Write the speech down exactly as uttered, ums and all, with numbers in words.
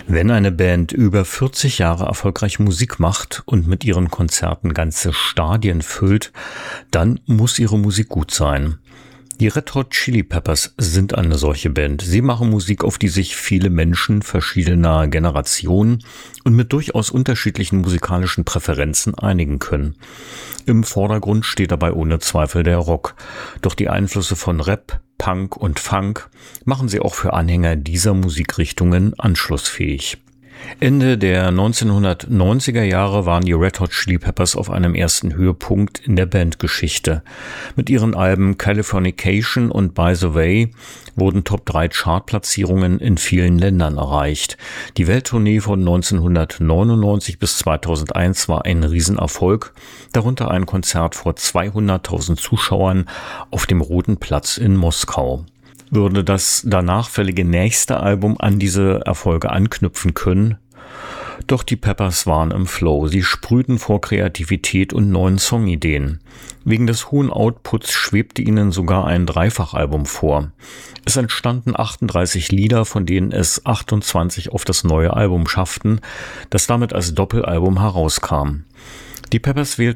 Wenn eine Band über vierzig Jahre erfolgreich Musik macht und mit ihren Konzerten ganze Stadien füllt, dann muss ihre Musik gut sein. Die Red Hot Chili Peppers sind eine solche Band. Sie machen Musik, auf die sich viele Menschen verschiedener Generationen und mit durchaus unterschiedlichen musikalischen Präferenzen einigen können. Im Vordergrund steht dabei ohne Zweifel der Rock. Doch die Einflüsse von Rap, Punk und Funk machen sie auch für Anhänger dieser Musikrichtungen anschlussfähig. Ende der neunzehnhundertneunziger Jahre waren die Red Hot Chili Peppers auf einem ersten Höhepunkt in der Bandgeschichte. Mit ihren Alben Californication und By the Way wurden Top drei Chartplatzierungen in vielen Ländern erreicht. Die Welttournee von neunzehnhundertneunundneunzig bis zweitausendeins war ein Riesenerfolg, darunter ein Konzert vor zweihunderttausend Zuschauern auf dem Roten Platz in Moskau. Würde das danach fällige nächste Album an diese Erfolge anknüpfen können? Doch die Peppers waren im Flow. Sie sprühten vor Kreativität und neuen Songideen. Wegen des hohen Outputs schwebte ihnen sogar ein Dreifachalbum vor. Es entstanden achtunddreißig Lieder, von denen es achtundzwanzig auf das neue Album schafften, das damit als Doppelalbum herauskam. Die Peppers wählten